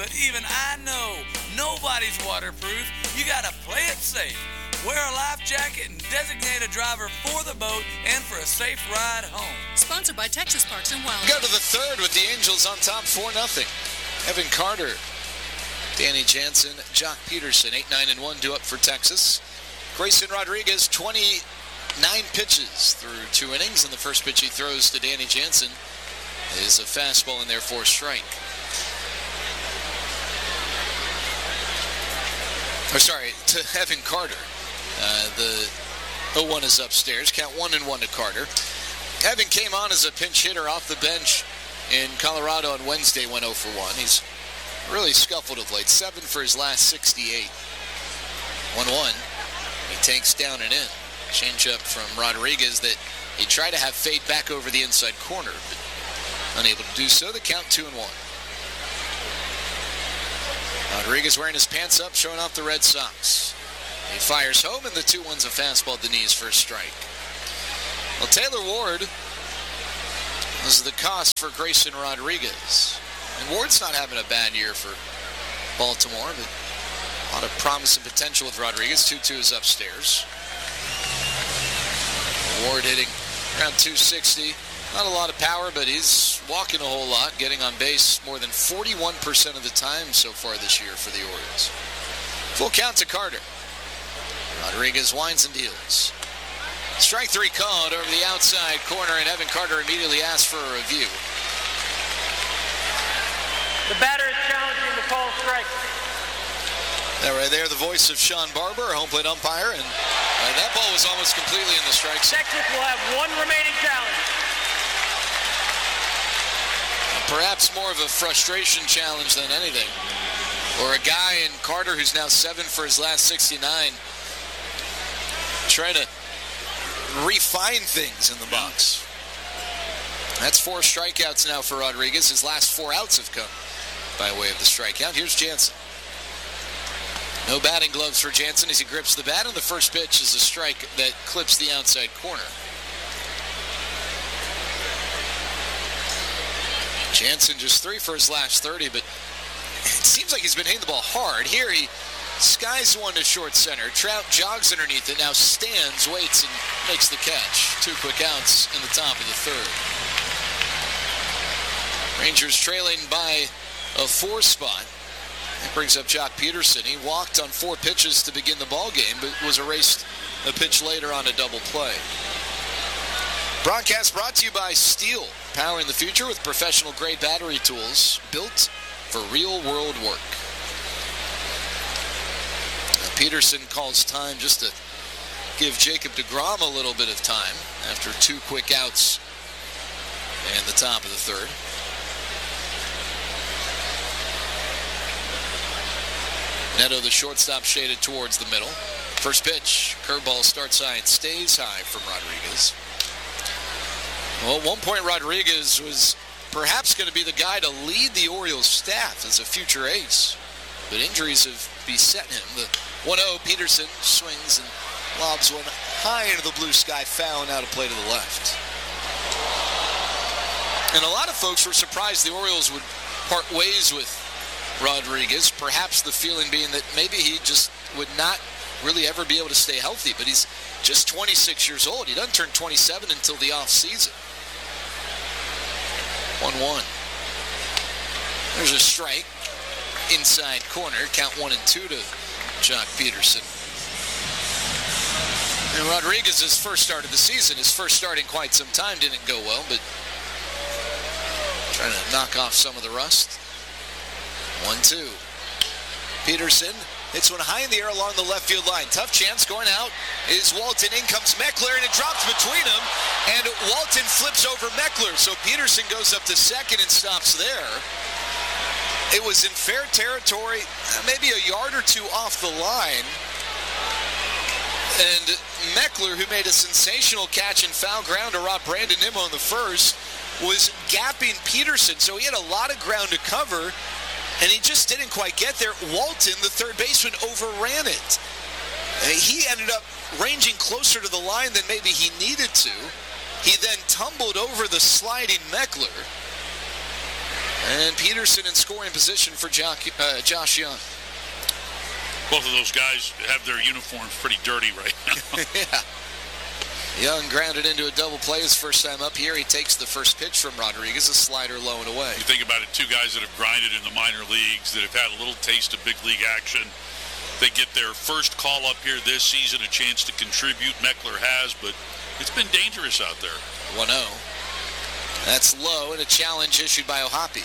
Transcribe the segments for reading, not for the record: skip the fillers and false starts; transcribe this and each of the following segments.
but even I know nobody's waterproof. You gotta play it safe. Wear a life jacket and designate a driver for the boat and for a safe ride home. Sponsored by Texas Parks and Wildlife. Go to the third with the Angels on top 4-0. Evan Carter, Danny Jansen, Jock Peterson, 8-9-1 due up for Texas. Grayson Rodriguez, 29 pitches through 2 innings, and the first pitch he throws to Danny Jansen is a fastball in there for a strike. To Evan Carter. The 0-1 is upstairs. Count 1-1 to Carter. Evan came on as a pinch hitter off the bench in Colorado on Wednesday, went 0 for 1. He's really scuffled of late. 7 for his last 68. 1-1. He takes down and in. Changeup from Rodriguez that he tried to have fade back over the inside corner, but unable to do so. The count 2-1. Rodriguez wearing his pants up, showing off the Red Sox. He fires home, and the 2-1's a fastball at the knees for a strike. Well, Taylor Ward was the cost for Grayson Rodriguez. And Ward's not having a bad year for Baltimore, but a lot of promise and potential with Rodriguez. 2-2 is upstairs. Ward hitting around 260. Not a lot of power, but he's walking a whole lot, getting on base more than 41% of the time so far this year for the Orioles. Full count to Carter. Rodriguez winds and deals. Strike 3 called over the outside corner, and Evan Carter immediately asks for a review. The batter is challenging the call strike. That right there, the voice of Sean Barber, home plate umpire, and that ball was almost completely in the strike zone. Texas will have 1 remaining challenge. Perhaps more of a frustration challenge than anything. Or a guy in Carter who's now 7 for his last 69, trying to refine things in the box. That's 4 strikeouts now for Rodriguez. His last 4 outs have come by way of the strikeout. Here's Jansen. No batting gloves for Jansen as he grips the bat, and the first pitch is a strike that clips the outside corner. Jansen just 3 for his last 30, but it seems like he's been hitting the ball hard. Here he skies one to short center. Trout jogs underneath it, now stands, waits, and makes the catch. 2 quick outs in the top of the third. Rangers trailing by a 4 spot. That brings up Jock Peterson. He walked on 4 pitches to begin the ball game, but was erased a pitch later on a double play. Broadcast brought to you by Steel, powering the future with professional-grade battery tools built for real-world work. Peterson calls time just to give Jacob deGrom a little bit of time after 2 quick outs in the top of the third. Neto, the shortstop, shaded towards the middle. First pitch, curveball starts high and stays high from Rodriguez. Well, at one point, Rodriguez was perhaps going to be the guy to lead the Orioles staff as a future ace, but injuries have beset him. The 1-0, Peterson swings and lobs one high into the blue sky, foul and out of play to the left. And a lot of folks were surprised the Orioles would part ways with Rodriguez, perhaps the feeling being that maybe he just would not really ever be able to stay healthy, but he's just 26 years old. He doesn't turn 27 until the offseason. 1-1. There's a strike. Inside corner. Count 1-2 to Jock Peterson. And Rodriguez's first start of the season, his first start in quite some time, didn't go well, but trying to knock off some of the rust. 1-2. Peterson hits one high in the air along the left field line. Tough chance going out is Walton. In comes Meckler, and it drops between them. And Walton flips over Meckler. So Peterson goes up to second and stops there. It was in fair territory, maybe a yard or 2 off the line. And Meckler, who made a sensational catch in foul ground to rob Brandon Nimmo in the first, was gapping Peterson. So he had a lot of ground to cover, and he just didn't quite get there. Walton, the third baseman, overran it. He ended up ranging closer to the line than maybe he needed to. He then tumbled over the sliding Meckler. And Peterson in scoring position for Josh Young. Both of those guys have their uniforms pretty dirty right now. Yeah. Young grounded into a double play his first time up here. He takes the first pitch from Rodriguez, a slider low and away. You think about it, two guys that have grinded in the minor leagues, that have had a little taste of big league action. They get their first call up here this season, a chance to contribute. Meckler has, but it's been dangerous out there. 1-0. That's low, and a challenge issued by O'Hoppe.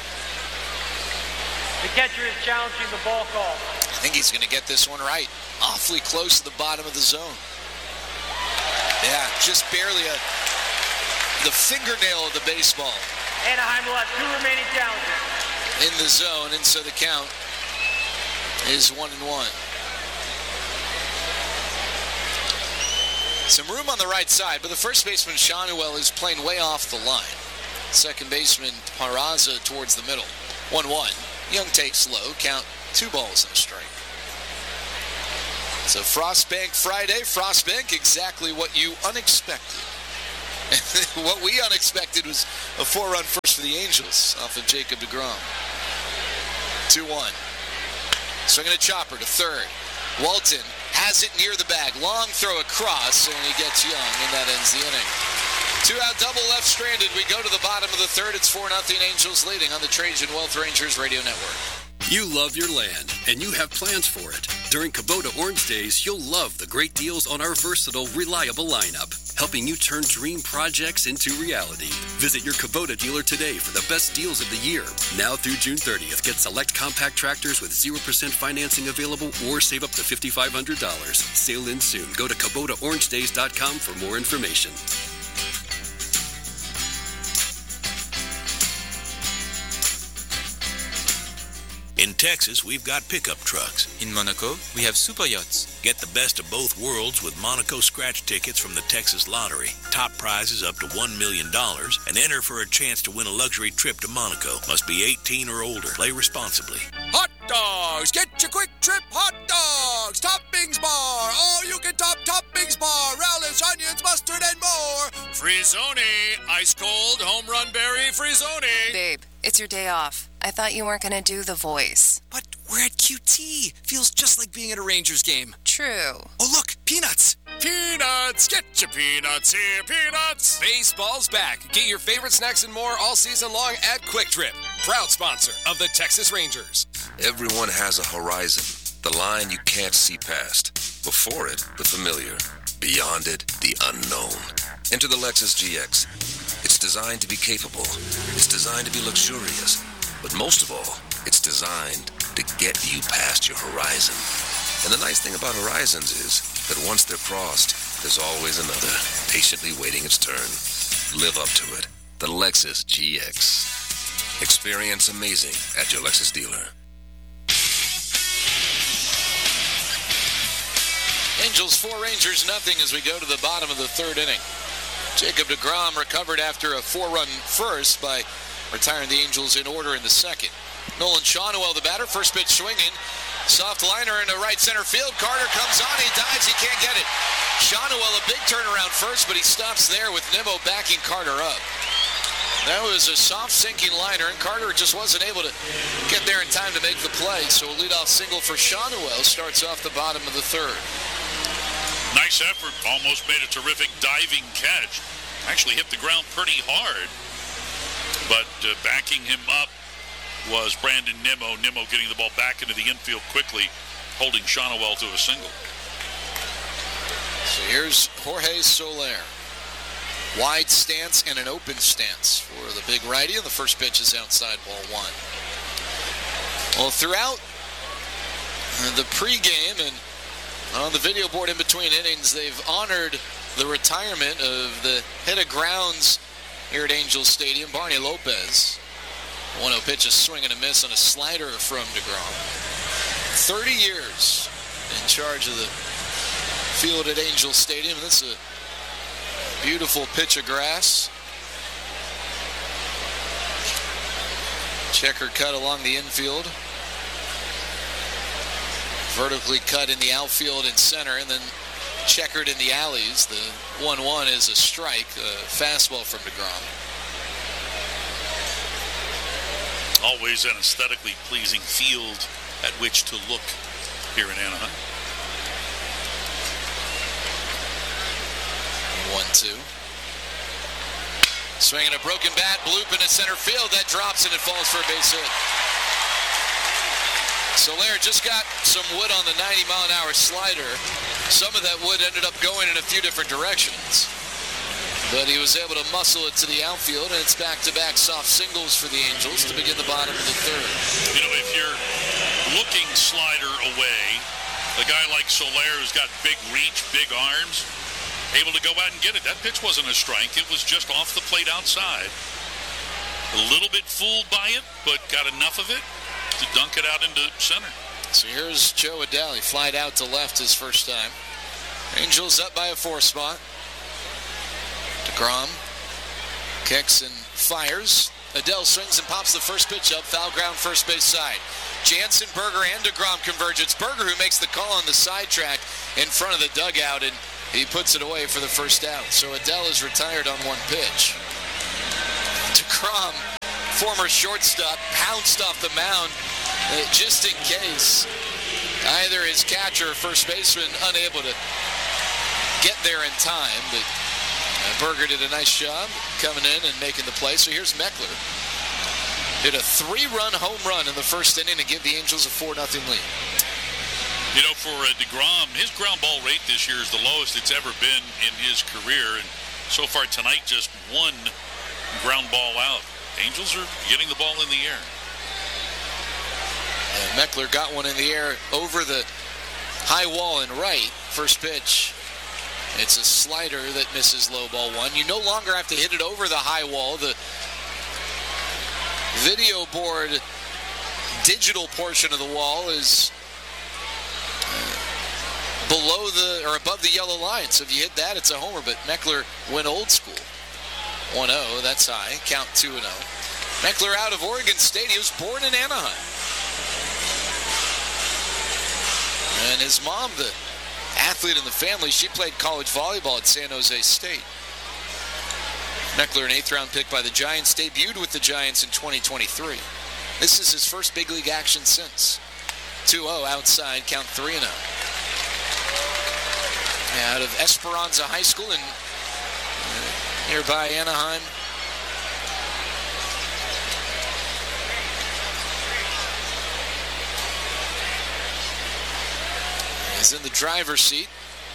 The catcher is challenging the ball call. I think he's going to get this one right. Awfully close to the bottom of the zone. Yeah, just barely the fingernail of the baseball. Anaheim will have 2 remaining challenges. In the zone, and so the count is 1-1. Some room on the right side, but the first baseman, Shanuel, is playing way off the line. Second baseman, Peraza, towards the middle. 1-1. Young takes low, count 2 balls and a strike. So Frostbank Friday. Frostbank, exactly what you unexpected. What we unexpected was a 4-run first for the Angels off of Jacob deGrom. 2-1. Swinging a chopper to third. Walton has it near the bag. Long throw across, and he gets Young, and that ends the inning. 2-out double left stranded. We go to the bottom of the third. It's 4-0 Angels leading on the Trajan Wealth Rangers Radio Network. You love your land, and you have plans for it. During Kubota Orange Days, you'll love the great deals on our versatile, reliable lineup, helping you turn dream projects into reality. Visit your Kubota dealer today for the best deals of the year. Now through June 30th, get select compact tractors with 0% financing available or save up to $5,500. Sale ends soon. Go to KubotaOrangeDays.com for more information. In Texas, we've got pickup trucks. In Monaco, we have super yachts. Get the best of both worlds with Monaco scratch tickets from the Texas Lottery. Top prizes up to $1 million and enter for a chance to win a luxury trip to Monaco. Must be 18 or older. Play responsibly. Hot dogs! Get your quick trip hot dogs! Toppings bar! All you can toppings bar! Relish, onions, mustard, and more! Frizzoni! Ice cold home run berry Frizzoni! Babe, it's your day off. I thought you weren't going to do the voice. But we're at QT. Feels just like being at a Rangers game. True. Oh, look, peanuts. Peanuts. Get your peanuts here, peanuts. Baseball's back. Get your favorite snacks and more all season long at Quick Trip. Proud sponsor of the Texas Rangers. Everyone has a horizon. The line you can't see past. Before it, the familiar. Beyond it, the unknown. Enter the Lexus GX. It's designed to be capable. It's designed to be luxurious. But most of all, it's designed to get you past your horizon. And the nice thing about horizons is that once they're crossed, there's always another, patiently waiting its turn. Live up to it. The Lexus GX. Experience amazing at your Lexus dealer. Angels 4, Rangers nothing as we go to the bottom of the third inning. Jacob deGrom recovered after a 4-run first by retiring the Angels in order in the second. Nolan Shanuel, the batter, first pitch swinging. Soft liner into right center field. Carter comes on, he dives, he can't get it. Shanuel, a big turnaround first, but he stops there with Nimmo backing Carter up. That was a soft sinking liner, and Carter just wasn't able to get there in time to make the play. So a leadoff single for Shanuel starts off the bottom of the third. Nice effort. Almost made a terrific diving catch. Actually hit the ground pretty hard. But backing him up was Brandon Nimmo. Nimmo getting the ball back into the infield quickly, holding Shanuel to a single. So here's Jorge Soler. Wide stance and an open stance for the big righty, and the first pitch is outside, ball one. Well, throughout the pregame and on the video board in between innings, they've honored the retirement of the hit of grounds here at Angels Stadium, Barney Lopez. 1-0 pitch, a swing and a miss on a slider from deGrom. 30 years in charge of the field at Angels Stadium. This is a beautiful pitch of grass. Checker cut along the infield. Vertically cut in the outfield and center, and then checkered in the alleys. The 1-1 is a strike, a fastball from deGrom. Always an aesthetically pleasing field at which to look here in Anaheim. 1-2. Swinging a broken bat, bloop into center field. That drops and it falls for a base hit. Soler just got some wood on the 90-mile-an-hour slider. Some of that wood ended up going in a few different directions. But he was able to muscle it to the outfield, and it's back-to-back soft singles for the Angels to begin the bottom of the third. You know, if you're looking slider away, a guy like Soler who's got big reach, big arms, able to go out and get it. That pitch wasn't a strike. It was just off the plate outside. A little bit fooled by it, but got enough of it to dunk it out into center. So here's Joe Adell. He flied out to left his first time. Angels up by a 4 spot. DeGrom kicks and fires. Adell swings and pops the first pitch up. Foul ground first base side. Jansen, Berger, and DeGrom converge. It's Berger who makes the call on the side track in front of the dugout, and he puts it away for the first out. So Adell is retired on one pitch. DeGrom, former shortstop, pounced off the mound just in case. Either his catcher or first baseman unable to get there in time, but Berger did a nice job coming in and making the play. So here's Meckler. Hit a 3-run home run in the first inning to give the Angels a 4-0 lead. You know, for DeGrom, his ground ball rate this year is the lowest it's ever been in his career. And so far tonight, just one ground ball out. Angels are getting the ball in the air. And Meckler got one in the air over the high wall and right. First pitch. It's a slider that misses low ball one. You no longer have to hit it over the high wall. The video board digital portion of the wall is below the or above the yellow line. So if you hit that, it's a homer. But Meckler went old school. 1-0, that's high. Count 2-0. Meckler out of Oregon State. He was born in Anaheim. And his mom, the athlete in the family, she played college volleyball at San Jose State. Meckler, an 8th-round pick by the Giants, debuted with the Giants in 2023. This is his first big league action since. 2-0 outside, count 3-0. Out of Esperanza High School in nearby Anaheim. He's in the driver's seat.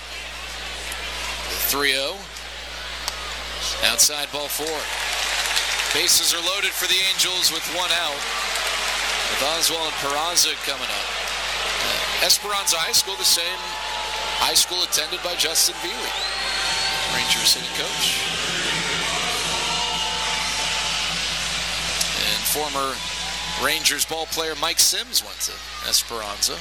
3-0. Outside ball 4. Bases are loaded for the Angels with 1 out. With Oswald Peraza coming up. Esperanza High School, the same high school attended by Justin Veely, Rangers hitting coach. And former Rangers ball player Mike Sims went to Esperanza.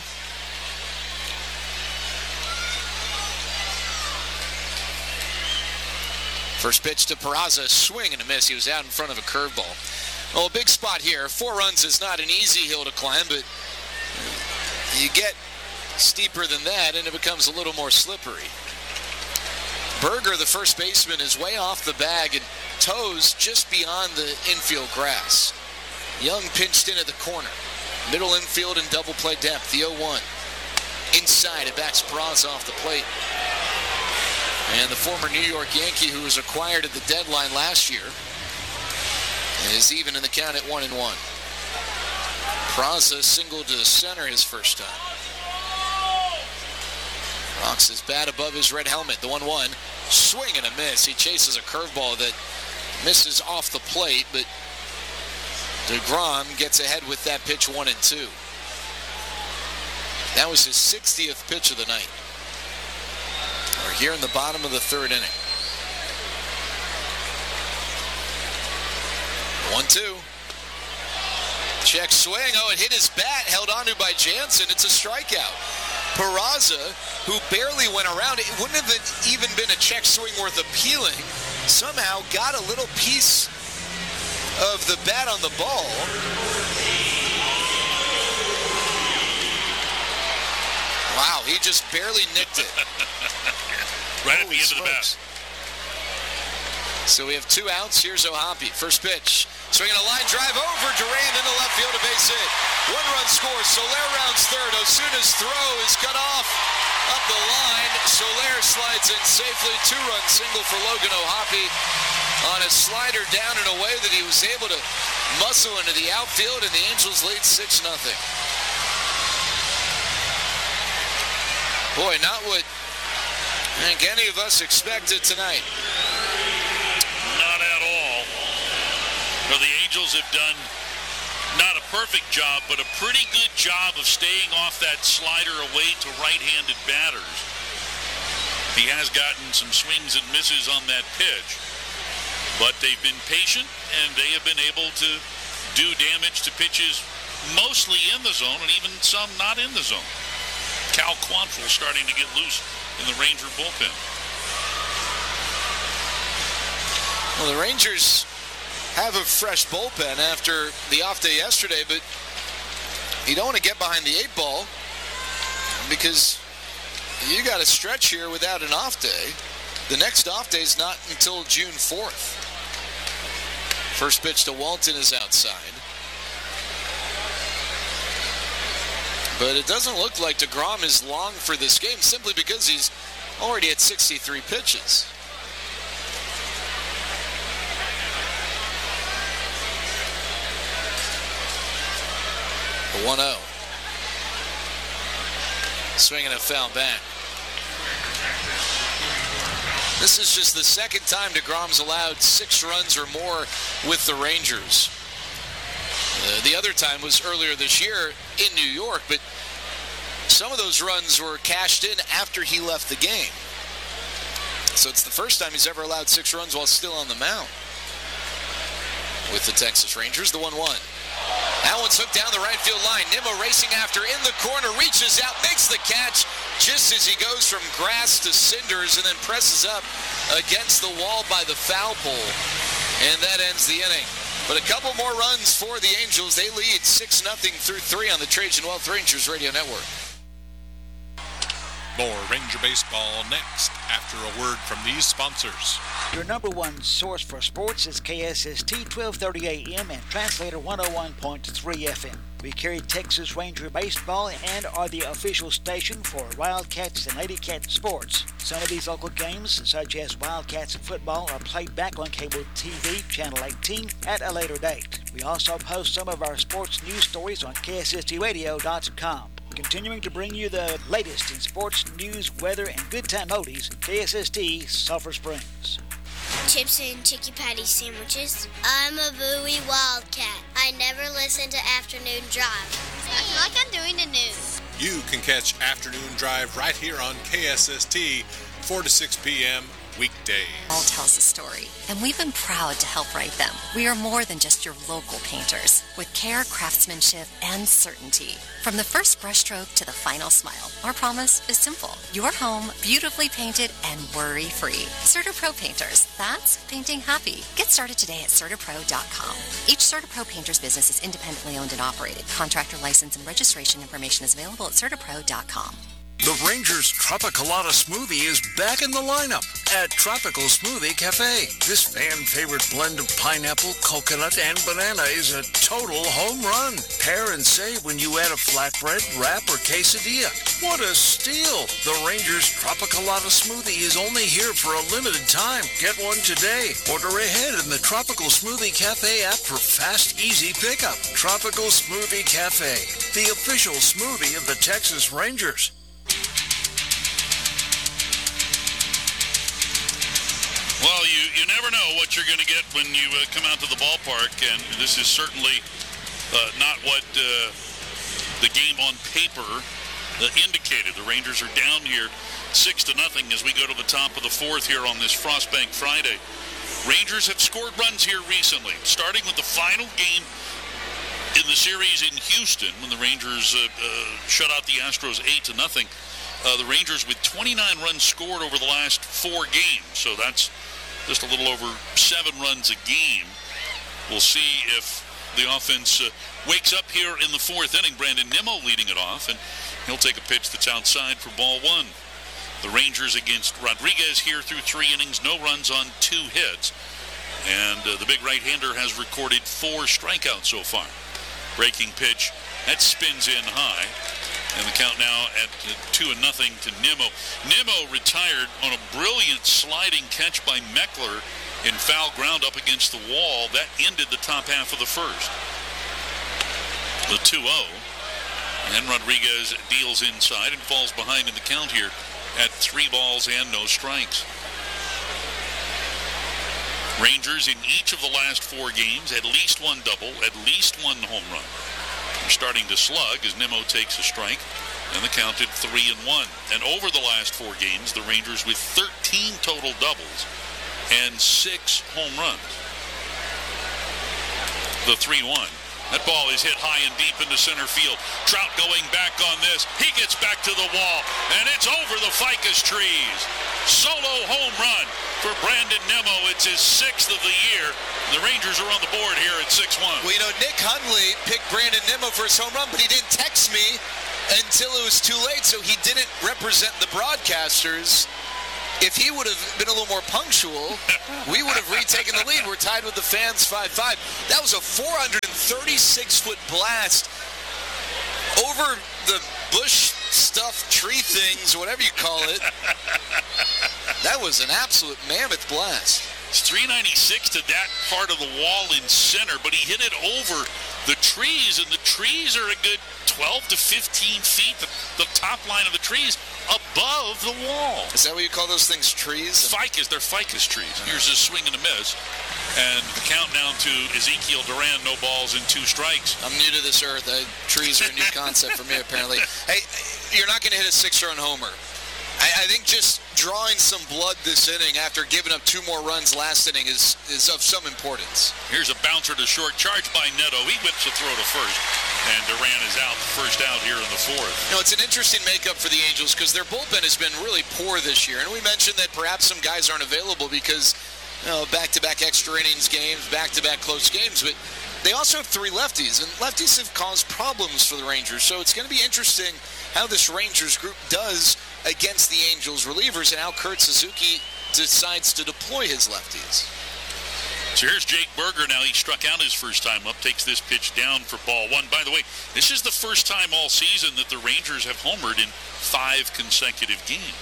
First pitch to Peraza, swing and a miss. He was out in front of a curveball. Well, a big spot here. 4 runs is not an easy hill to climb, but you get steeper than that and it becomes a little more slippery. Berger, the first baseman, is way off the bag and toes just beyond the infield grass. Young pinched in at the corner. Middle infield and double play depth. The 0-1. Inside, it backs Peraza off the plate. And the former New York Yankee, who was acquired at the deadline last year, is even in the count at 1-1. Peraza singled to center his first time. Rocks his bat above his red helmet. The 1-1. Swing and a miss. He chases a curveball that misses off the plate, but DeGrom gets ahead with that pitch 1-2. That was his 60th pitch of the night. We're here in the bottom of the 3rd inning. 1-2. Check swing. Oh, it hit his bat, held onto by Jansen. It's a strikeout. Peraza, who barely went around, it wouldn't have even been a check swing worth appealing, somehow got a little piece of the bat on the ball. Wow, he just barely nicked it. Right at the end of the bat. So we have 2 outs. Here's O'Hoppe. First pitch. Swinging a line drive over Duran into left field, a base hit. 1-run score. Soler rounds third. Osuna's throw is cut off up the line. Soler slides in safely. 2-run single for Logan O'Hoppe on a slider down in a way that he was able to muscle into the outfield, and the Angels lead 6-0. Boy, not what I think any of us expected tonight. Not at all. Well, the Angels have done not a perfect job, but a pretty good job of staying off that slider away to right-handed batters. He has gotten some swings and misses on that pitch, but they've been patient, and they have been able to do damage to pitches mostly in the zone and even some not in the zone. Cal Quantrill starting to get loose in the Ranger bullpen. Well, the Rangers have a fresh bullpen after the off day yesterday, but you don't want to get behind the 8-ball because you got a stretch here without an off day. The next off day is not until June 4th. First pitch to Walton is outside. But it doesn't look like DeGrom is long for this game simply because he's already at 63 pitches. The 1-0. Swinging a foul back. This is just the second time DeGrom's allowed 6 runs or more with the Rangers. The other time was earlier this year in New York, but some of those runs were cashed in after he left the game. So it's the first time he's ever allowed 6 runs while still on the mound with the Texas Rangers. The 1-1. That one's hooked down the right field line. Nimmo racing after in the corner, reaches out, makes the catch just as he goes from grass to cinders and then presses up against the wall by the foul pole. And that ends the inning. But a couple more runs for the Angels. They lead 6-0 through 3 on the Trajan Wealth Rangers Radio Network. More Ranger baseball next after a word from these sponsors. Your number one source for sports is KSST 1230 AM and Translator 101.3 FM. We carry Texas Ranger baseball and are the official station for Wildcats and Lady Cat sports. Some of these local games, such as Wildcats football, are played back on cable TV, Channel 18, at a later date. We also post some of our sports news stories on KSSTradio.com. Continuing to bring you the latest in sports, news, weather, and good time oldies, KSST Sulphur Springs. Chips and Chicky Patty sandwiches. I'm a Bowie Wildcat. I never listen to Afternoon Drive. I feel like I'm doing the news. You can catch Afternoon Drive right here on KSST, 4 to 6 p.m. weekdays. All tells a story, and we've been proud to help write them. We are more than just your local painters, with care, craftsmanship, and certainty. From the first brushstroke to the final smile, our promise is simple. Your home, beautifully painted and worry-free. CertaPro Painters, that's painting happy. Get started today at CertaPro.com. Each CertaPro Painters business is independently owned and operated. Contractor license and registration information is available at CertaPro.com. The Rangers Tropicalata Smoothie is back in the lineup at Tropical Smoothie Cafe. This fan-favorite blend of pineapple, coconut, and banana is a total home run. Pair and save when you add a flatbread, wrap, or quesadilla. What a steal! The Rangers Tropicalata Smoothie is only here for a limited time. Get one today. Order ahead in the Tropical Smoothie Cafe app for fast, easy pickup. Tropical Smoothie Cafe, the official smoothie of the Texas Rangers. Well, you never know what you're going to get when you come out to the ballpark, and this is certainly not what the game on paper indicated. The Rangers are down here 6-0 as we go to the top of the 4th here on this Frostbank Friday. Rangers have scored runs here recently, starting with the final game in the series in Houston when the Rangers shut out the Astros 8-0. The Rangers with 29 runs scored over the last 4 games, so that's just a little over 7 runs a game. We'll see if the offense wakes up here in the 4th inning. Brandon Nimmo leading it off, and he'll take a pitch that's outside for ball 1. The Rangers against Rodriguez here through 3 innings, no runs on 2 hits. and the big right-hander has recorded 4 strikeouts so far. Breaking pitch, that spins in high, and the count now at 2-0 to Nimmo. Nimmo retired on a brilliant sliding catch by Meckler in foul ground up against the wall. That ended the top half of the first. The 2-0, and Rodriguez deals inside and falls behind in the count here at 3 balls and no strikes. Rangers in each of the last 4 games, at least 1 double, at least 1 home run. They're starting to slug as Nimmo takes a strike, and the count at 3-1. And over the last 4 games, the Rangers with 13 total doubles and 6 home runs. The 3-1. That ball is hit high and deep into center field. Trout going back on this. He gets back to the wall, and it's over the ficus trees. Solo home run for Brandon Nimmo. It's his 6th of the year. The Rangers are on the board here at 6-1. Well, you know, Nick Hundley picked Brandon Nimmo for his home run, but he didn't text me until it was too late, so he didn't represent the broadcasters. If he would have been a little more punctual, we would have retaken the lead. We're tied with the fans 5-5. That was a 436-foot blast over the bush-stuffed tree things, whatever you call it. That was an absolute mammoth blast. It's 396 to that part of the wall in center, but he hit it over the trees, and the trees are a good 12 to 15 feet, the top line of the trees, above the wall. Is that what you call those things, trees? Ficus, they're ficus trees. Here's a swing and a miss. And the count down to Ezekiel Duran, no balls and 2 strikes. I'm new to this earth. Trees are a new concept for me, apparently. Hey, you're not going to hit a 6-run homer. I think just drawing some blood this inning after giving up 2 more runs last inning is of some importance. Here's a bouncer to short, charged by Neto. He whips a throw to first, and Duran is out, first out here in the 4th. You know, it's an interesting makeup for the Angels because their bullpen has been really poor this year. And we mentioned that perhaps some guys aren't available because, you know, back-to-back extra innings games, back-to-back close games, but they also have 3 lefties, and lefties have caused problems for the Rangers. So it's going to be interesting how this Rangers group does against the Angels relievers and how Kurt Suzuki decides to deploy his lefties. So here's Jake Burger now. He struck out his first time up, takes this pitch down for ball 1. By the way, this is the first time all season that the Rangers have homered in 5 consecutive games.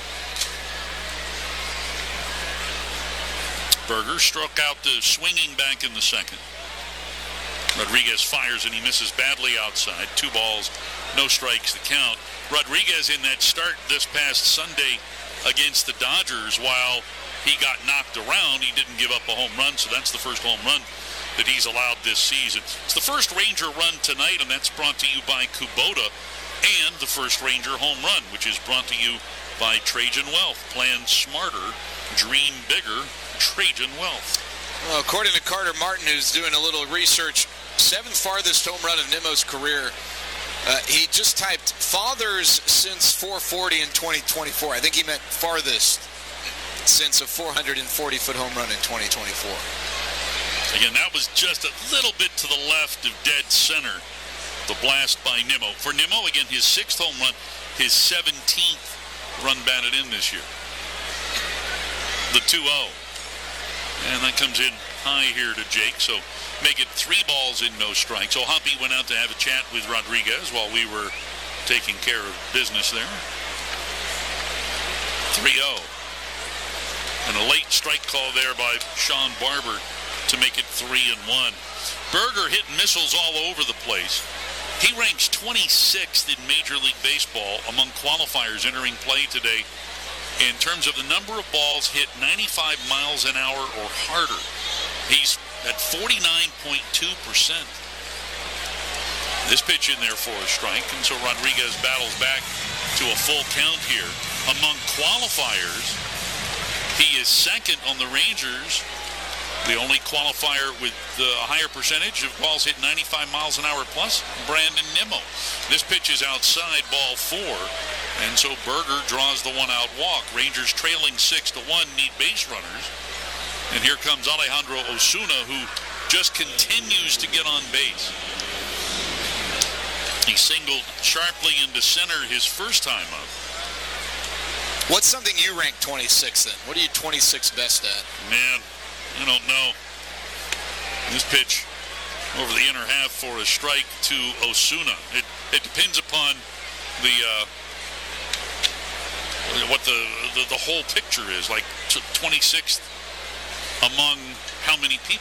Burger struck out the swinging back in the 2nd. Rodriguez fires and he misses badly outside. 2 balls, no strikes to count. Rodriguez in that start this past Sunday against the Dodgers, while he got knocked around, he didn't give up a home run, so that's the first home run that he's allowed this season. It's the first Ranger run tonight, and that's brought to you by Kubota, and the first Ranger home run, which is brought to you by Trajan Wealth. Plan smarter, dream bigger, Trajan Wealth. Well, according to Carter Martin, who's doing a little research, 7th farthest home run of Nimmo's career. He just typed fathers since 440 in 2024. I think he meant farthest since a 440-foot home run in 2024. Again, that was just a little bit to the left of dead center, the blast by Nimmo. For Nimmo, again, his 6th home run, his 17th run batted in this year. The 2-0. And that comes in high here to Jake, so make it 3 balls and no strikes. So Hoppy went out to have a chat with Rodriguez while we were taking care of business there. 3-0. And a late strike call there by Sean Barber to make it 3-1. Burger hit missiles all over the place. He ranks 26th in Major League Baseball among qualifiers entering play today in terms of the number of balls hit 95 miles an hour or harder. He's at 49.2%. This pitch in there for a strike, and so Rodriguez battles back to a full count here. Among qualifiers, he is 2nd on the Rangers, the only qualifier with the higher percentage of balls hit 95 miles an hour plus, Brandon Nimmo. This pitch is outside, ball 4, and so Burger draws the 1-out walk. Rangers trailing 6-1, need base runners. And here comes Alejandro Osuna, who just continues to get on base. He singled sharply into center his first time up. What's something you rank 26th in? What are you 26th best at? Man, I don't know. This pitch over the inner half for a strike to Osuna. It depends upon what the whole picture is, like 26th among how many people.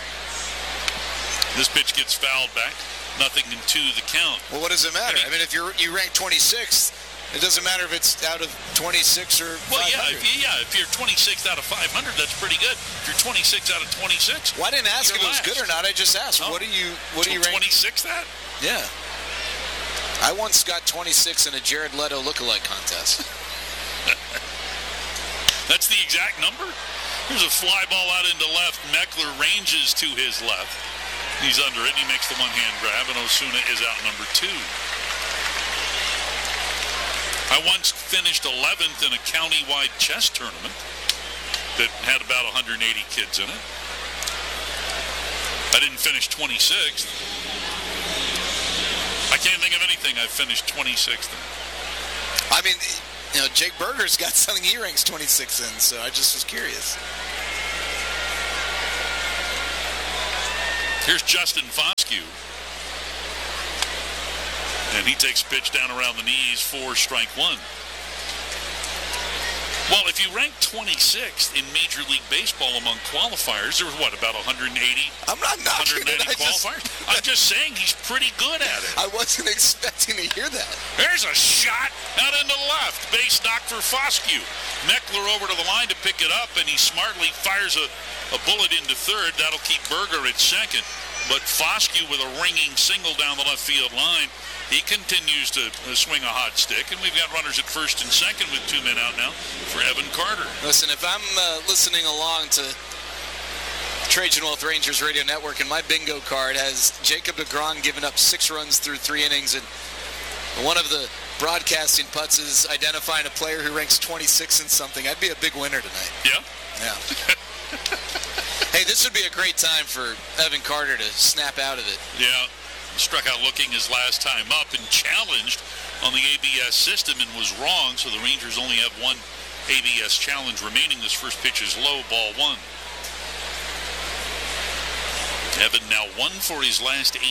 This pitch gets fouled back. Nothing into the count. Well, what does it matter? I mean, if you rank 26th, it doesn't matter if it's out of 26 or 500. Well, if you're 26th out of 500, that's pretty good. If you're 26 out of 26, well, I didn't ask if it was good or not. I just asked, what do you rank? 26th at? Yeah. I once got 26 in a Jared Leto lookalike contest. That's the exact number? Here's a fly ball out into left. Meckler ranges to his left. He's under it, and he makes the one-hand grab, and Osuna is out number 2. I once finished 11th in a county-wide chess tournament that had about 180 kids in it. I didn't finish 26th. I can't think of anything I've finished 26th in. I mean, Jake Berger's got something he ranks 26th in, so I just was curious. Here's Justin Foscue. And he takes a pitch down around the knees for strike 1. Well, if you rank 26th in Major League Baseball among qualifiers, there were, about 180? I'm not knocking 190 qualifiers? I'm just saying he's pretty good at it. I wasn't expecting to hear that. There's a shot out into the left. Base knock for Foscue. Meckler over to the line to pick it up, and he smartly fires a bullet into third. That'll keep Berger at second. But Foscue with a ringing single down the left field line. He continues to swing a hot stick, and we've got runners at first and second with 2 men out now for Evan Carter. Listen, if I'm listening along to Trajan Wealth Rangers Radio Network and my bingo card has Jacob DeGrom giving up 6 runs through 3 innings, and one of the broadcasting putts is identifying a player who ranks 26 in something, I'd be a big winner tonight. Yeah? Yeah. Hey, this would be a great time for Evan Carter to snap out of it. Yeah. Struck out looking his last time up and challenged on the ABS system and was wrong, so the Rangers only have 1 ABS challenge remaining. This first pitch is low, ball 1. Evan now 1 for his last 18.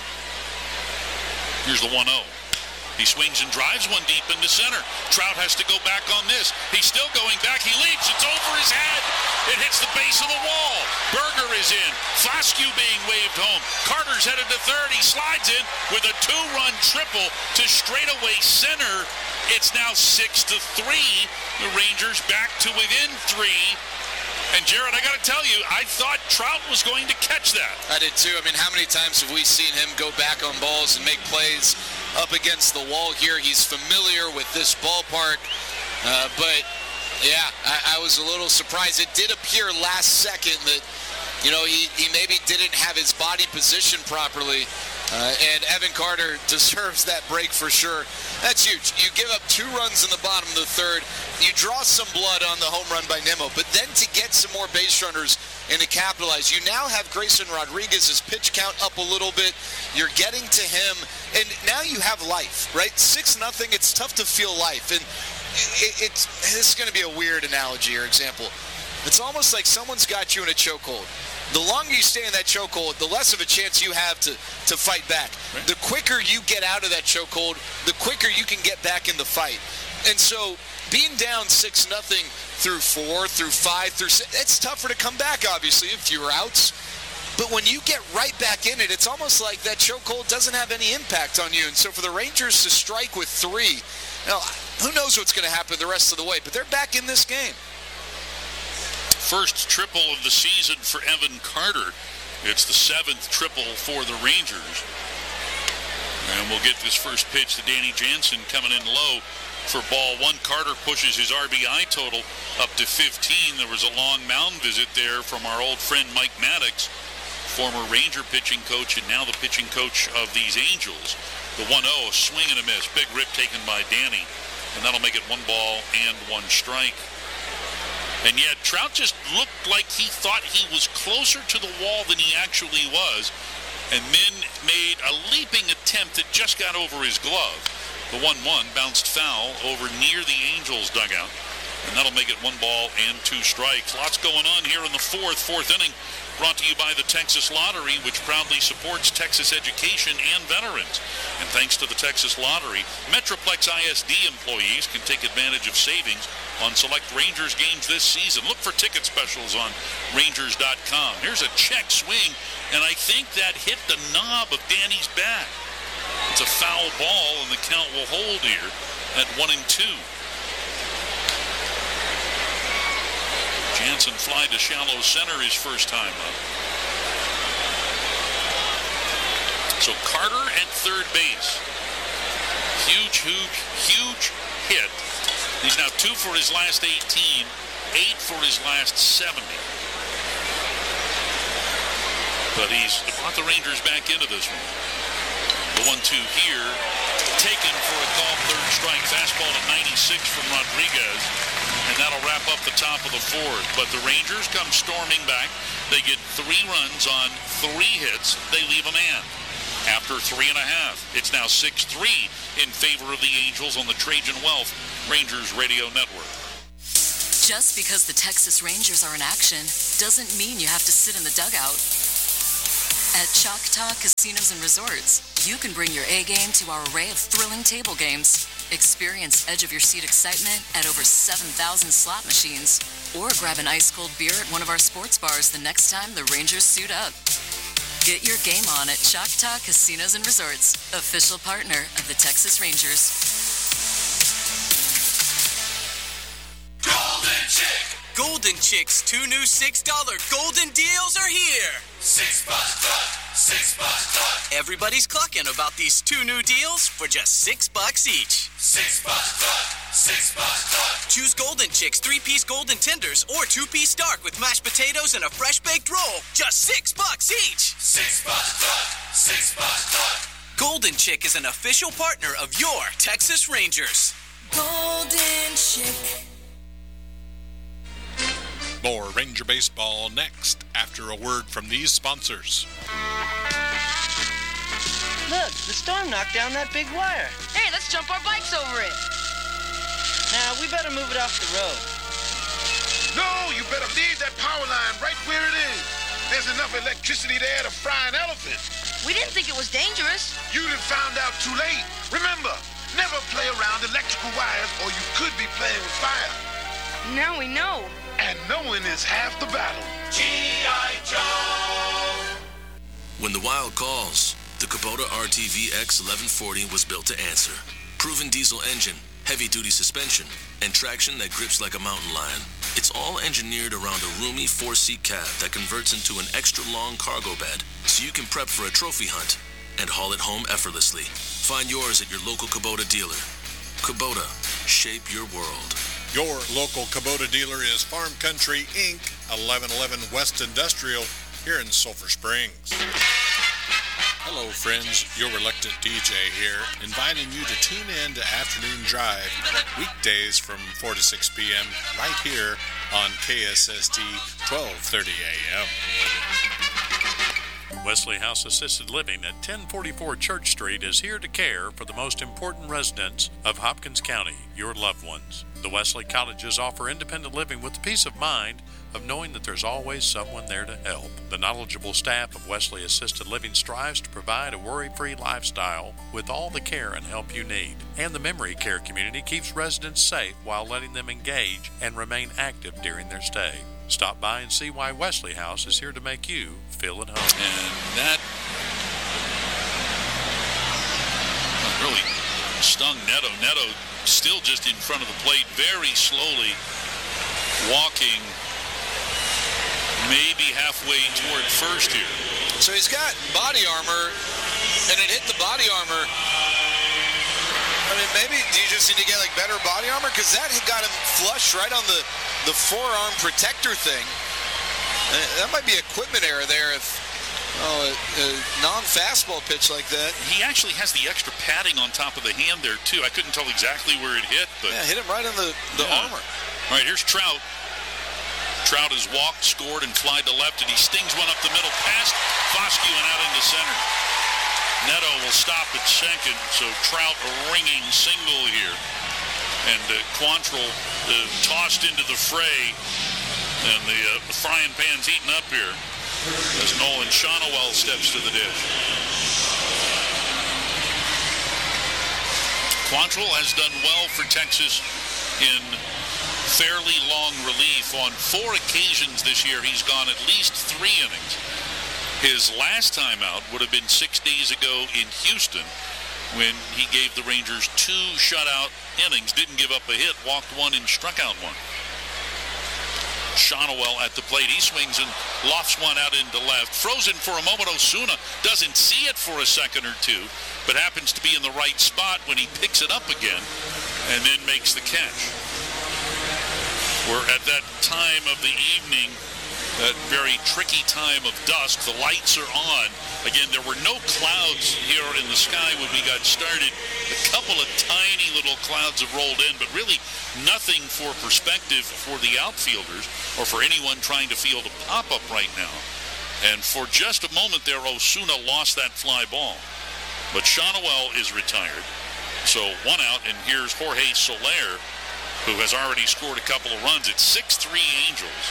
Here's the 1-0. He swings and drives one deep into center. Trout has to go back on this. He's still going back. He leaps. It's over his head. It hits the base of the wall. Berger is in. Foscue being waved home. Carter's headed to third. He slides in with a 2-run triple to straightaway center. It's now 6-3. The Rangers back to within 3. And Jared, I got to tell you, I thought Trout was going to catch that. I did too. I mean, how many times have we seen him go back on balls and make plays up against the wall here? He's familiar with this ballpark. But, yeah, I was a little surprised. It did appear last second that, he maybe didn't have his body positioned properly. And Evan Carter deserves that break for sure. That's huge. You give up 2 runs in the bottom of the third. You draw some blood on the home run by Nimmo. But then to get some more base runners and to capitalize, you now have Grayson Rodriguez's pitch count up a little bit. You're getting to him. And now you have life, right? 6-0. It's tough to feel life. And this is going to be a weird analogy or example. It's almost like someone's got you in a chokehold. The longer you stay in that chokehold, the less of a chance you have to fight back. Right. The quicker you get out of that chokehold, the quicker you can get back in the fight. And so being down 6-0 through 4, through 5, through 6, it's tougher to come back, obviously, if fewer outs. But when you get right back in it, it's almost like that chokehold doesn't have any impact on you. And so for the Rangers to strike with 3, now, who knows what's going to happen the rest of the way, but they're back in this game. First triple of the season for Evan Carter. It's the 7th triple for the Rangers. And we'll get this first pitch to Danny Jansen coming in low for ball 1. Carter pushes his RBI total up to 15. There was a long mound visit there from our old friend Mike Maddox, former Ranger pitching coach and now the pitching coach of these Angels. The 1-0, a swing and a miss. Big rip taken by Danny. And that'll make it 1 ball and 1 strike. And yet, Trout just looked like he thought he was closer to the wall than he actually was. And then made a leaping attempt that just got over his glove. The 1-1 bounced foul over near the Angels dugout. and that'll make it 1 ball and 2 strikes. Lots going on here in the fourth inning, brought to you by the Texas Lottery, which proudly supports Texas education and veterans. And thanks to the Texas Lottery, Metroplex ISD employees can take advantage of savings on select Rangers games this season. Look for ticket specials on Rangers.com. Here's a check swing, and I think that hit the knob of Danny's bat. It's a foul ball, and the count will hold here at 1-2. Jansen fly to shallow center his first time up. So Carter at third base. Huge hit. He's now 2 for his last 18, 8 for his last 70. But he's brought the Rangers back into this one. The 1-2 here, taken for a call, third strike. Fastball to 96 from Rodriguez, and that'll wrap up the top of the fourth. But the Rangers come storming back. They get 3 runs on 3 hits. They leave a man after 3.5. It's now 6-3 in favor of the Angels on the Trajan Wealth Rangers Radio Network. Just because the Texas Rangers are in action doesn't mean you have to sit in the dugout. At Choctaw Casinos and Resorts, you can bring your A game to our array of thrilling table games. Experience edge-of-your-seat excitement at over 7,000 slot machines. Or grab an ice-cold beer at one of our sports bars the next time the Rangers suit up. Get your game on at Choctaw Casinos and Resorts, official partner of the Texas Rangers. Golden Chick! Golden Chick's 2 new $6 golden deals are here. $6 cluck, $6 cluck. Everybody's clucking about these 2 new deals for just $6 each. $6 cluck, $6 cluck. Choose Golden Chick's 3-piece golden tenders or 2-piece dark with mashed potatoes and a fresh baked roll. Just $6 each. $6 cluck, $6 cluck. Golden Chick is an official partner of your Texas Rangers. Golden Chick. More Ranger Baseball next after a word from these sponsors. Look, the storm knocked down that big wire. Hey, let's jump our bikes over it. Now, we better move it off the road. No, you better leave that power line right where it is. There's enough electricity there to fry an elephant. We didn't think it was dangerous. You'd have found out too late. Remember, never play around electrical wires or you could be playing with fire. Now we know. And knowing is half the battle. G.I. Joe! When the Wild calls, the Kubota RTV X 1140 was built to answer. Proven diesel engine, heavy-duty suspension, and traction that grips like a mountain lion. It's all engineered around a roomy 4-seat cab that converts into an extra-long cargo bed, so you can prep for a trophy hunt and haul it home effortlessly. Find yours at your local Kubota dealer. Kubota, shape your world. Your local Kubota dealer is Farm Country, Inc., 1111 West Industrial, here in Sulphur Springs. Hello, friends. Your reluctant DJ here, inviting you to tune in to Afternoon Drive, weekdays from 4 to 6 p.m., right here on KSST, 1230 a.m. Wesley House Assisted Living at 1044 Church Street is here to care for the most important residents of Hopkins County, your loved ones. The Wesley Cottages offer independent living with the peace of mind of knowing that there's always someone there to help. The knowledgeable staff of Wesley Assisted Living strives to provide a worry-free lifestyle with all the care and help you need. And the memory care community keeps residents safe while letting them engage and remain active during their stay. Stop by and see why Wesley House is here to make you feel at home. And that really stung Neto. Neto still just in front of the plate, very slowly walking maybe halfway toward first here. So he's got body armor, and it hit the body armor. I mean, maybe do you just need to get like better body armor? Because that got him flush right on the forearm protector thing. That might be equipment error there if a non-fastball pitch like that. He actually has the extra padding on top of the hand there, too. I couldn't tell exactly where it hit. But yeah, hit him right on the armor. All right, here's Trout. Trout has walked, scored, and flied to left, and he stings one up the middle past Foscue and out into center. Neto will stop at second, so Trout a ringing single here. And Quantrill tossed into the fray, and the frying pan's heating up here as Nolan Shonowell steps to the dish. Quantrill has done well for Texas in fairly long relief. On 4 occasions this year, he's gone at least 3 innings. His last time out would have been 6 days ago in Houston when he gave the Rangers 2 shutout innings, didn't give up a hit, walked 1 and struck out 1. Shonowell at the plate. He swings and lofts one out into left. Frozen for a moment. Osuna doesn't see it for a second or two, but happens to be in the right spot when he picks it up again and then makes the catch. We're at that time of the evening, that very tricky time of dusk. The lights are on. Again, there were no clouds here in the sky when we got started. A couple of tiny little clouds have rolled in, but really nothing for perspective for the outfielders or for anyone trying to field a pop-up right now. And for just a moment there, Osuna lost that fly ball. But Shonowell is retired. So 1 out, and here's Jorge Soler, who has already scored a couple of runs. It's 6-3 Angels.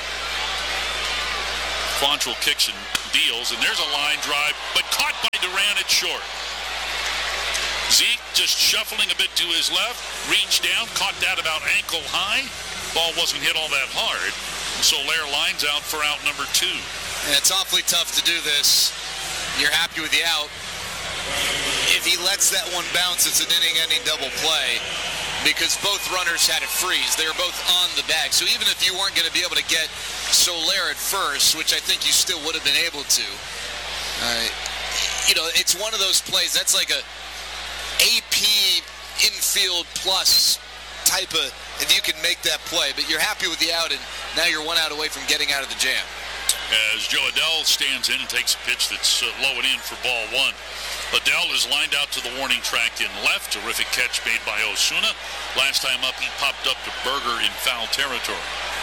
Quantrill kicks and deals, and there's a line drive, but caught by Duran at short. Zeke just shuffling a bit to his left, reached down, caught that about ankle high. Ball wasn't hit all that hard. Soler lines out for out number 2. And it's awfully tough to do this. You're happy with the out. If he lets that one bounce, it's an inning-ending double play because both runners had it freeze. They were both on the bag. So even if you weren't going to be able to get Soler at first, which I think you still would have been able to, it's one of those plays. That's like a AP infield plus type of, if you can make that play. But you're happy with the out, and now you're 1 out away from getting out of the jam. As Joe Adell stands in and takes a pitch that's low and in for ball 1. Adell is lined out to the warning track in left. Terrific catch made by Osuna. Last time up, he popped up to Berger in foul territory.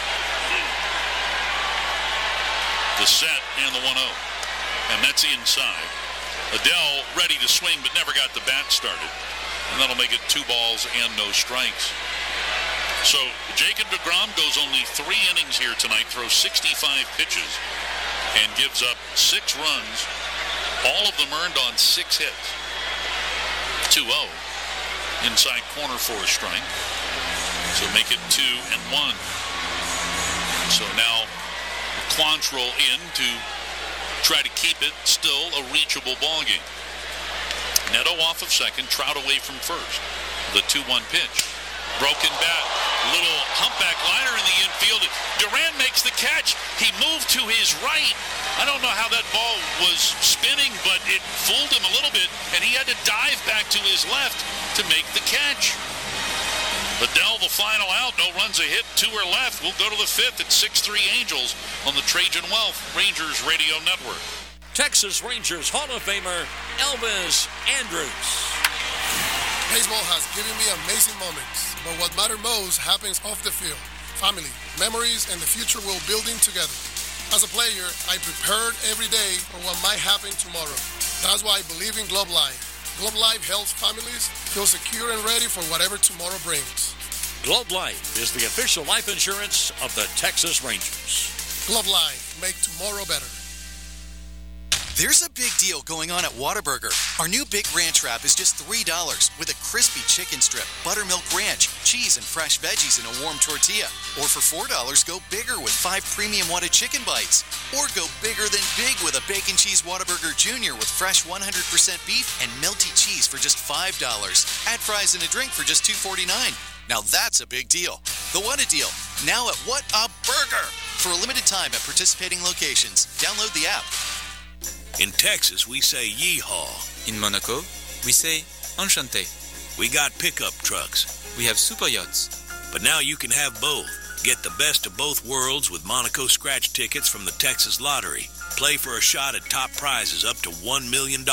The set and the 1-0. And that's inside. Adell ready to swing, but never got the bat started. And that'll make it 2 balls and no strikes. So Jacob deGrom goes only 3 innings here tonight, throws 65 pitches, and gives up 6 runs. All of them earned on 6 hits. 2-0. Inside corner for a strike. So make it 2-1. So now Quantrill in to try to keep it still a reachable ball game. Neto off of second, Trout away from first. The 2-1 pitch. Broken bat. Little humpback liner in the infield. Duran makes the catch. He moved to his right. I don't know how that ball was spinning, but it fooled him a little bit, and he had to dive back to his left to make the catch. Adell, the final out. No runs a hit. 2 are left. We'll go to the 5th at 6-3 Angels on the Trajan Wealth Rangers Radio Network. Texas Rangers Hall of Famer Elvis Andrus. Baseball has given me amazing moments, but what matters most happens off the field. Family, memories, and the future we're building together. As a player, I prepared every day for what might happen tomorrow. That's why I believe in Globe Life. Globe Life helps families feel secure and ready for whatever tomorrow brings. Globe Life is the official life insurance of the Texas Rangers. Globe Life, make tomorrow better. There's a big deal going on at Whataburger. Our new Big Ranch Wrap is just $3 with a crispy chicken strip, buttermilk ranch, cheese, and fresh veggies in a warm tortilla. Or for $4, go bigger with 5 premium Whata chicken bites. Or go bigger than big with a Bacon Cheese Whataburger Jr. with fresh 100% beef and melty cheese for just $5. Add fries and a drink for just $2.49. Now that's a big deal. The Whata Deal, now at What a Burger! For a limited time at participating locations. Download the app. In Texas, we say yeehaw. In Monaco, we say enchanté. We got pickup trucks. We have super yachts. But now you can have both. Get the best of both worlds with Monaco scratch tickets from the Texas Lottery. Play for a shot at top prizes up to $1 million.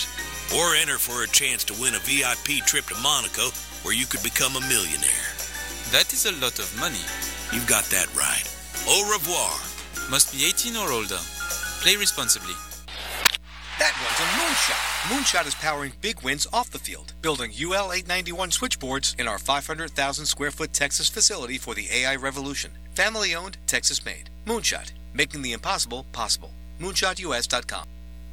Or enter for a chance to win a VIP trip to Monaco where you could become a millionaire. That is a lot of money. You've got that right. Au revoir. Must be 18 or older. Play responsibly. That one's a Moonshot. Moonshot is powering big wins off the field, building UL 891 switchboards in our 500,000 square foot Texas facility for the AI revolution. Family owned, Texas made. Moonshot, making the impossible possible. MoonshotUS.com.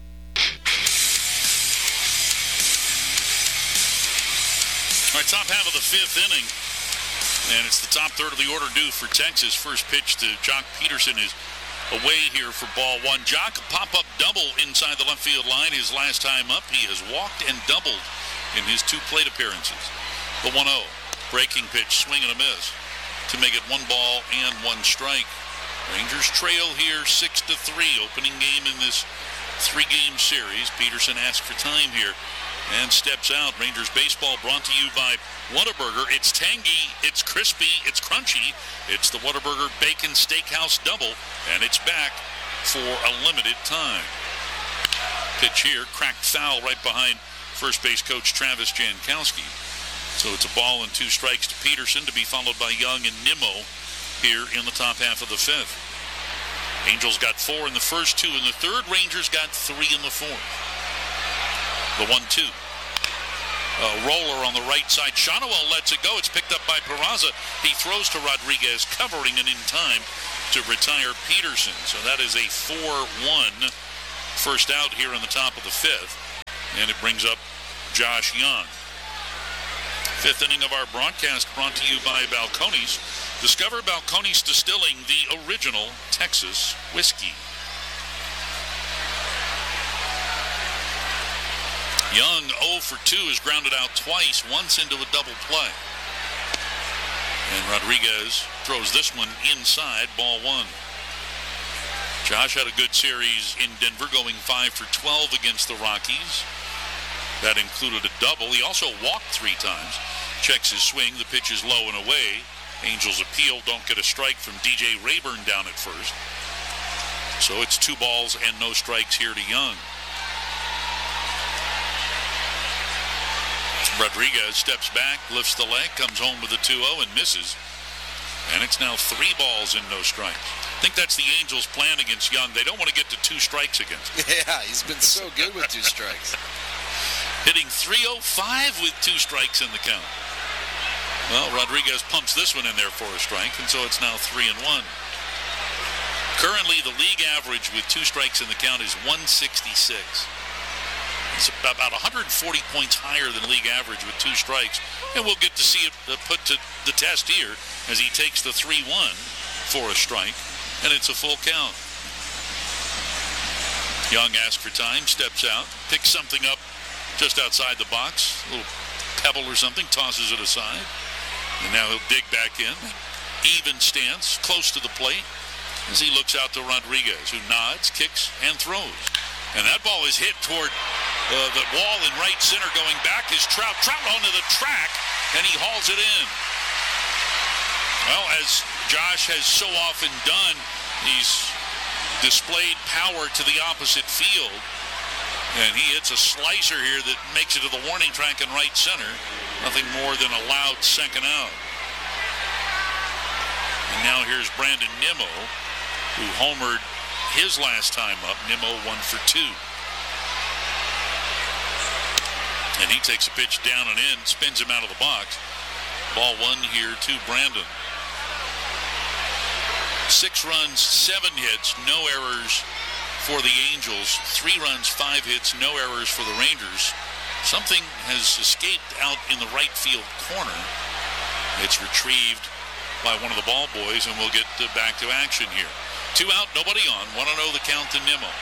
All right, top half of the fifth inning, and it's the top third of the order due for Texas. First pitch to Jock Peterson is away here for ball one. Jock, pop-up double inside the left field line. His last time up, he has walked and doubled in his two plate appearances. The 1-0, breaking pitch, swing and a miss to make it 1 ball and 1 strike. Rangers trail here 6-3, opening game in this 3-game series. Peterson asks for time here and steps out. Rangers baseball brought to you by Whataburger. It's tangy, it's crispy, it's crunchy. It's the Whataburger Bacon Steakhouse Double, and it's back for a limited time. Pitch here, cracked foul right behind first base coach Travis Jankowski. So it's a ball and 2 strikes to Peterson, to be followed by Young and Nimmo here in the top half of the fifth. Angels got 4 in the first, 2 in the third. Rangers got 3 in the fourth. The 1-2. Roller on the right side. Shonowell lets it go. It's picked up by Peraza. He throws to Rodriguez, covering it in time to retire Peterson. So that is a 4-1 first out here in the top of the fifth. And it brings up Josh Young. Fifth inning of our broadcast brought to you by Balcones. Discover Balcones Distilling, the original Texas whiskey. Young 0 for 2 is grounded out twice, once into a double play. And Rodriguez throws this one inside, ball 1. Josh had a good series in Denver, going 5 for 12 against the Rockies. That included a double. He also walked 3 times. Checks his swing. The pitch is low and away. Angels appeal, don't get a strike from DJ Rayburn down at first. So it's 2 balls and no strikes here to Young. Rodriguez steps back, lifts the leg, comes home with a 2-0 and misses. And it's now 3 balls and no strikes. I think that's the Angels' plan against Young. They don't want to get to 2 strikes against him. Yeah, he's been so good with 2 strikes. Hitting .305 with 2 strikes in the count. Well, Rodriguez pumps this one in there for a strike, and so it's now 3-1. Currently, the league average with 2 strikes in the count is 166. It's about 140 points higher than league average with 2 strikes, and we'll get to see it put to the test here as he takes the 3-1 for a strike, and it's a full count. Young asks for time, steps out, picks something up just outside the box, a little pebble or something, tosses it aside, and now he'll dig back in. Even stance, close to the plate, as he looks out to Rodriguez, who nods, kicks, and throws. And that ball is hit toward the wall in right center. Going back is Trout. Trout onto the track, and he hauls it in. Well, as Josh has so often done, he's displayed power to the opposite field. And he hits a slicer here that makes it to the warning track in right center. Nothing more than a loud second out. And now here's Brandon Nimmo, who homered his last time up. Nimmo 1 for 2. And he takes a pitch down and in, spins him out of the box. Ball 1 here to Brandon. 6 runs, 7 hits, no errors for the Angels. 3 runs, 5 hits, no errors for the Rangers. Something has escaped out in the right field corner. It's retrieved by one of the ball boys, and we'll get back to action here. 2 out, nobody on. 1-0 the count to Nimmo.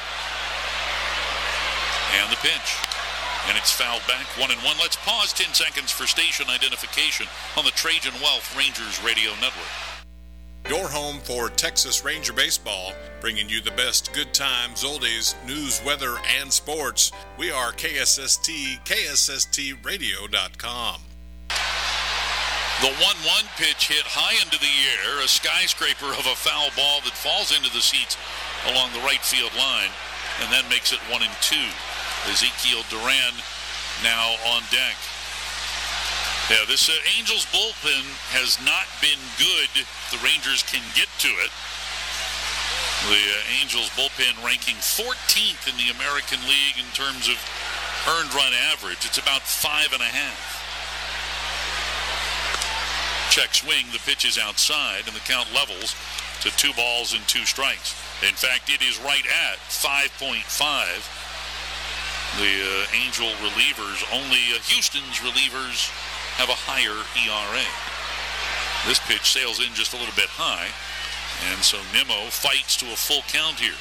And the pitch. And it's fouled back, 1-1. Let's pause 10 seconds for station identification on the Trajan Wealth Rangers Radio Network. Your home for Texas Ranger baseball, bringing you the best good times, oldies, news, weather, and sports. We are KSST, KSSTradio.com. The 1-1 pitch hit high into the air, a skyscraper of a foul ball that falls into the seats along the right field line, and then makes it 1-2. Ezekiel Duran now on deck. Yeah, this Angels bullpen has not been good. The Rangers can get to it. The Angels bullpen ranking 14th in the American League in terms of earned run average. It's about 5.5. Check swing. The pitch is outside, and the count levels to 2 balls and 2 strikes. In fact, it is right at 5.5. The Angel relievers, only Houston's relievers have a higher ERA. This pitch sails in just a little bit high, and so Nimmo fights to a full count here.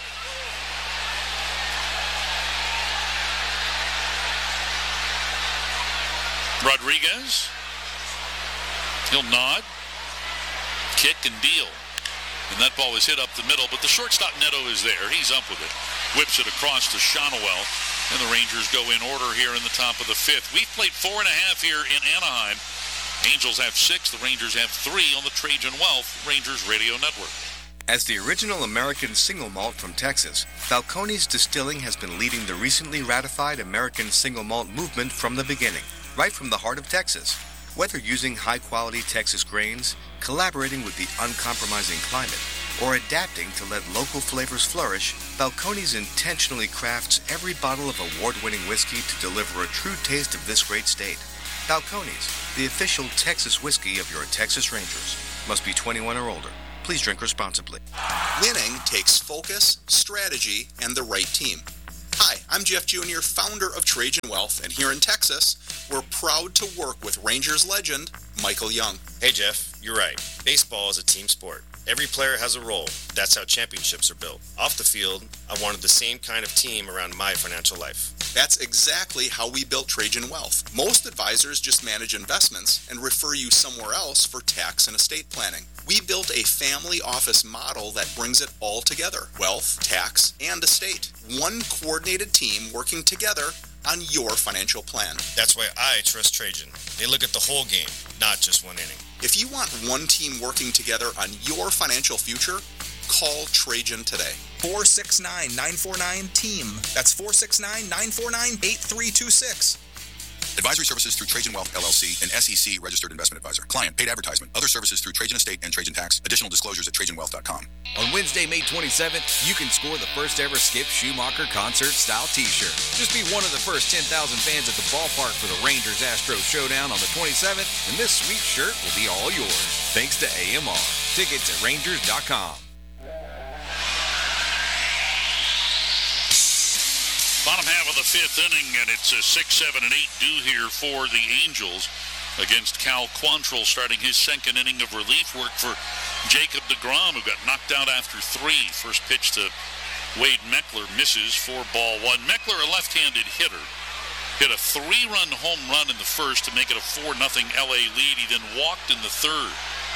Rodriguez, he'll nod, kick, and deal. And that ball is hit up the middle, but the shortstop Neto is there. He's up with it. Whips it across to Shonowell, and the Rangers go in order here in the top of the 5th. We've played 4.5 here in Anaheim. Angels have 6. The Rangers have 3 on the Trajan Wealth Rangers Radio Network. As the original American single malt from Texas, Falcone's Distilling has been leading the recently ratified American single malt movement from the beginning, right from the heart of Texas. Whether using high-quality Texas grains, collaborating with the uncompromising climate, or adapting to let local flavors flourish, Falcone's intentionally crafts every bottle of award-winning whiskey to deliver a true taste of this great state. Falcone's, the official Texas whiskey of your Texas Rangers. Must be 21 or older. Please drink responsibly. Winning takes focus, strategy, and the right team. Hi, I'm Jeff Jr., founder of Trajan Wealth, and here in Texas, we're proud to work with Rangers legend Michael Young. Hey Jeff, you're right. Baseball is a team sport. Every player has a role. That's how championships are built. Off the field, I wanted the same kind of team around my financial life. That's exactly how we built Trajan Wealth. Most advisors just manage investments and refer you somewhere else for tax and estate planning. We built a family office model that brings it all together. Wealth, tax, and estate. One coordinated team working together on your financial plan. That's why I trust Trajan. They look at the whole game, not just one inning. If you want one team working together on your financial future, call Trajan today. 469-949-TEAM. That's 469-949-8326. Advisory services through Trajan Wealth, LLC, an SEC registered investment advisor. Client paid advertisement. Other services through Trajan Estate and Trajan Tax. Additional disclosures at TrajanWealth.com. On Wednesday, May 27th, you can score the first ever Skip Schumacher concert-style t-shirt. Just be one of the first 10,000 fans at the ballpark for the Rangers-Astros showdown on the 27th, and this sweet shirt will be all yours. Thanks to AMR. Tickets at Rangers.com. Bottom half of the 5th inning, and it's a 6, 7, and 8 due here for the Angels against Cal Quantrill, starting his 2nd inning of relief work for Jacob deGrom, who got knocked out after 3. First pitch to Wade Meckler misses for ball 1. Meckler, a left-handed hitter, hit a 3-run home run in the first to make it a 4-0 LA lead. He then walked in the 3rd.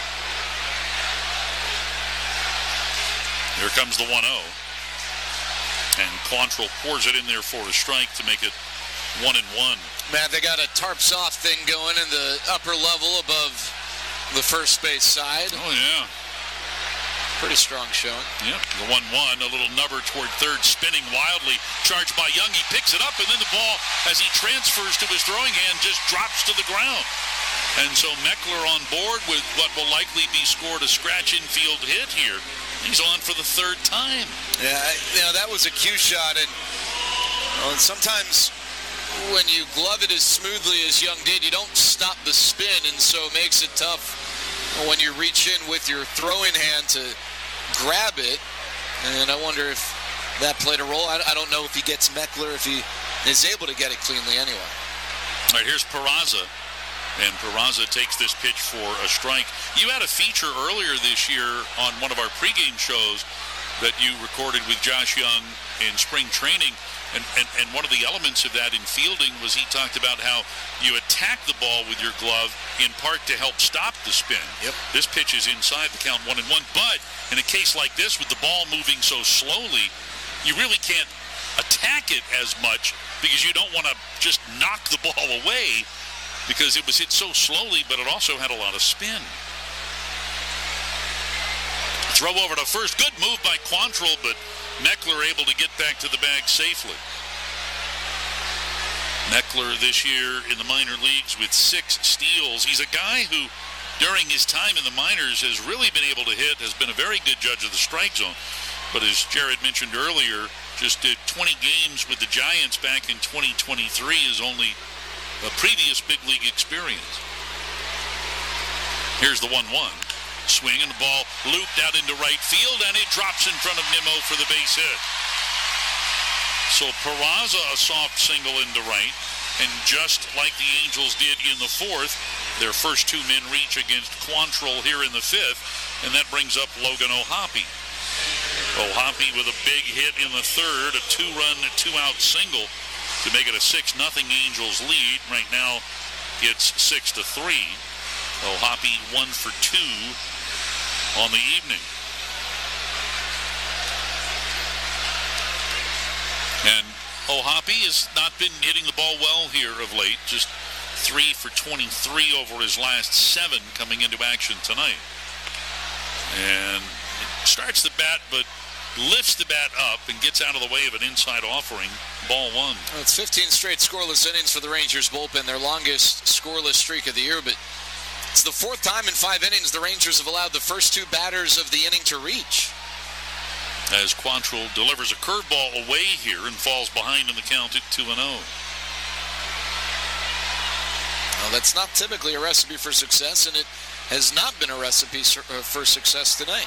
Here comes the 1-0. And Quantrill pours it in there for a strike to make it 1-1. Man, they got a tarps off thing going in the upper level above the first base side. Oh, yeah. Pretty strong showing. Yep, the 1-1, a little nubber toward third, spinning wildly, charged by Young. He picks it up, and then the ball, as he transfers to his throwing hand, just drops to the ground. And so Meckler on board with what will likely be scored a scratch infield hit here. He's on for the 3rd time. Yeah, that was a cue shot, and sometimes when you glove it as smoothly as Young did, you don't stop the spin, and so it makes it tough when you reach in with your throwing hand to grab it. And I wonder if that played a role. I don't know if he gets Meckler, if he is able to get it cleanly anyway. All right, here's Peraza. And Peraza takes this pitch for a strike. You had a feature earlier this year on one of our pregame shows that you recorded with Josh Young in spring training. And one of the elements of that in fielding was he talked about how you attack the ball with your glove in part to help stop the spin. Yep. This pitch is inside the count 1-1. But in a case like this with the ball moving so slowly, you really can't attack it as much because you don't want to just knock the ball away, because it was hit so slowly, but it also had a lot of spin. Throw over to first. Good move by Quantrill, but Meckler able to get back to the bag safely. Meckler this year in the minor leagues with 6 steals. He's a guy who, during his time in the minors, has really been able to hit, has been a very good judge of the strike zone. But as Jared mentioned earlier, just 20 games with the Giants back in 2023 is only a previous big league experience. Here's the 1-1. Swing and the ball looped out into right field, and it drops in front of Nimmo for the base hit. So Peraza a soft single into right, and just like the Angels did in the fourth, their first two men reach against Quantrill here in the fifth, and that brings up Logan O'Hoppe. O'Hoppe with a big hit in the third, a two-run, two-out single to make it a 6-0 Angels lead. Right now, it's 6-3. O'Hoppe 1 for 2 on the evening. And O'Hoppe has not been hitting the ball well here of late, just 3 for 23 over his last 7 coming into action tonight. And starts the bat, but lifts the bat up and gets out of the way of an inside offering. Ball 1. Well, it's 15 straight scoreless innings for the Rangers bullpen, their longest scoreless streak of the year, but it's the fourth time in 5 innings the Rangers have allowed the first 2 batters of the inning to reach. As Quantrill delivers a curveball away here and falls behind in the count at 2-0. Well, that's not typically a recipe for success, and it has not been a recipe for success tonight.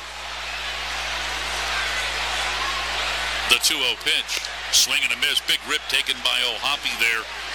The 2-0 pitch. Swing and a miss. Big rip taken by O'Hoppe there